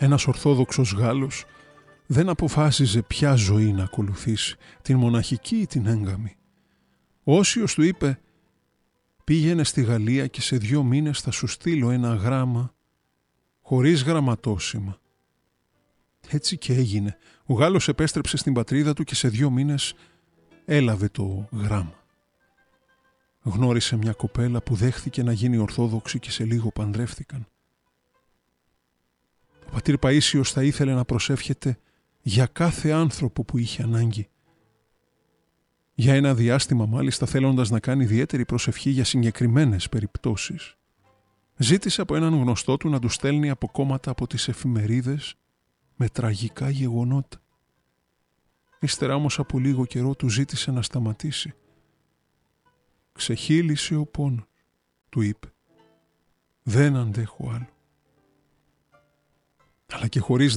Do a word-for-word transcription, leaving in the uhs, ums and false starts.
Ένας Ορθόδοξος Γάλλος δεν αποφάσιζε ποια ζωή να ακολουθήσει, την μοναχική ή την έγκαμη. Ο Όσιος του είπε «Πήγαινε στη Γαλλία και σε δύο μήνες θα σου στείλω ένα γράμμα χωρίς γραμματόσημα». Έτσι και έγινε. Ο Γάλλος επέστρεψε στην πατρίδα του και σε δύο μήνες έλαβε το γράμμα. Γνώρισε μια κοπέλα που δέχθηκε να γίνει Ορθόδοξη και σε λίγο παντρεύτηκαν. Ο πατήρ Παΐσιος θα ήθελε να προσεύχεται για κάθε άνθρωπο που είχε ανάγκη. Για ένα διάστημα μάλιστα, θέλοντας να κάνει ιδιαίτερη προσευχή για συγκεκριμένες περιπτώσεις, ζήτησε από έναν γνωστό του να του στέλνει αποκόμματα από τις εφημερίδες με τραγικά γεγονότα. Ύστερα όμως από λίγο καιρό του ζήτησε να σταματήσει. «Ξεχύλισε ο πόνος», του είπε. «Δεν αντέχω άλλο». Αλλά και χωρίς